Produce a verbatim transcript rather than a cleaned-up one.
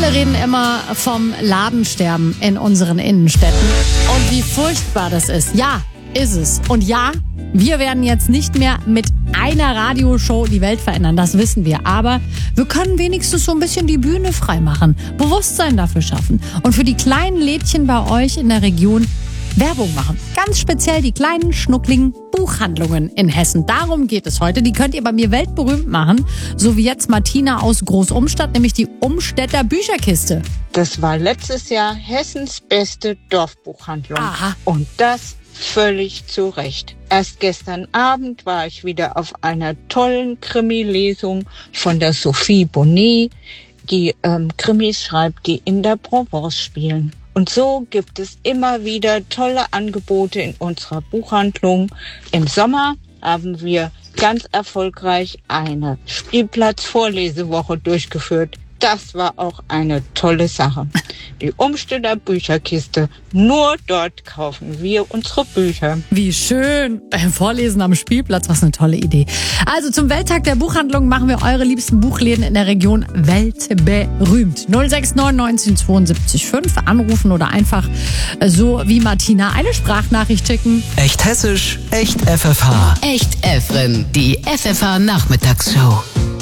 Alle reden immer vom Ladensterben in unseren Innenstädten und wie furchtbar das ist. Ja, ist es. Und ja, wir werden jetzt nicht mehr mit einer Radioshow die Welt verändern, das wissen wir. Aber wir können wenigstens so ein bisschen die Bühne freimachen, Bewusstsein dafür schaffen und für die kleinen Lädchen bei euch in der Region Werbung machen. Ganz speziell die kleinen, schnuckligen Buchhandlungen in Hessen. Darum geht es heute. Die könnt ihr bei mir weltberühmt machen. So wie jetzt Martina aus Großumstadt, nämlich die Umstädter Bücherkiste. Das war letztes Jahr Hessens beste Dorfbuchhandlung. Aha. Und das völlig zu Recht. Erst gestern Abend war ich wieder auf einer tollen Krimi-Lesung von der Sophie Bonnet, die ähm, Krimis schreibt, die in der Provence spielen. Und so gibt es immer wieder tolle Angebote in unserer Buchhandlung. Im Sommer haben wir ganz erfolgreich eine Spielplatz-Vorlesewoche durchgeführt. Das war auch eine tolle Sache. Die Umstädter Bücherkiste. Nur dort kaufen wir unsere Bücher. Wie schön. Beim Vorlesen am Spielplatz, was eine tolle Idee. Also zum Welttag der Buchhandlung machen wir eure liebsten Buchläden in der Region weltberühmt. null sechs neun neunzehn zweiundsiebzig fünf anrufen oder einfach so wie Martina eine Sprachnachricht schicken. Echt hessisch, echt F F H. Echt Efren, die F F H Nachmittagsshow.